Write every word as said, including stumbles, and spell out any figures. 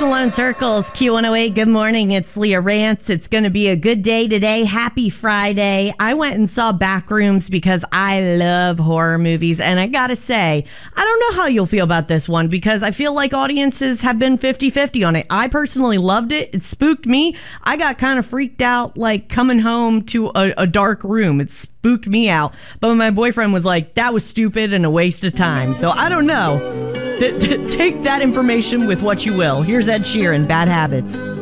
Malone Circles, Q one oh eight. Good morning. It's Leah Rance. It's going to be a good day today. Happy Friday. I went and saw Backrooms because I love horror movies. And I got to say, I don't know how you'll feel about this one because I feel like audiences have been fifty-fifty on it. I personally loved it. It spooked me. I got kind of freaked out, like coming home to a, a dark room. It spooked me out. But my boyfriend was like, that was stupid and a waste of time. So I don't know. Th- th- take that information with what you will. Here's Ed Sheeran, Bad Habits.